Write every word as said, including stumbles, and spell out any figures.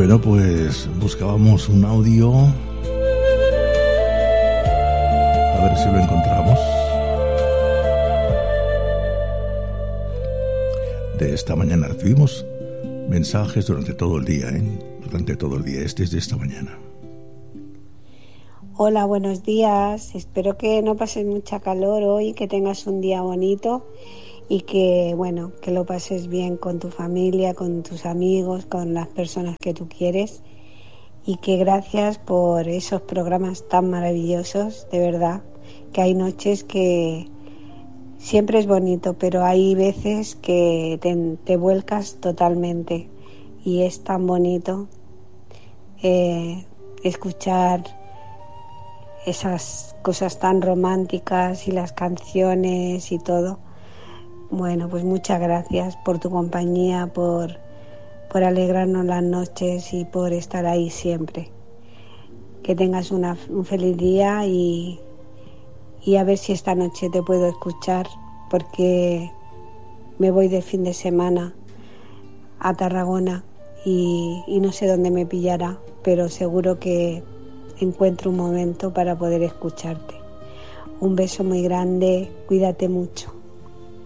Bueno, pues buscábamos un audio. A ver si lo encontramos. De esta mañana recibimos mensajes durante todo el día, ¿eh? Durante todo el día. Este es de esta mañana. Hola, buenos días. Espero que no pases mucha calor hoy, que tengas un día bonito y que, bueno, que lo pases bien con tu familia, con tus amigos, con las personas que tú quieres, y que gracias por esos programas tan maravillosos, de verdad, que hay noches que siempre es bonito, pero hay veces que te, te vuelcas totalmente y es tan bonito eh, escuchar esas cosas tan románticas y las canciones y todo. Bueno, pues muchas gracias por tu compañía, por, por alegrarnos las noches y por estar ahí siempre. Que tengas una, un feliz día y, y a ver si esta noche te puedo escuchar, porque me voy de fin de semana a Tarragona y, y no sé dónde me pillará, pero seguro que encuentro un momento para poder escucharte. Un beso muy grande, cuídate mucho.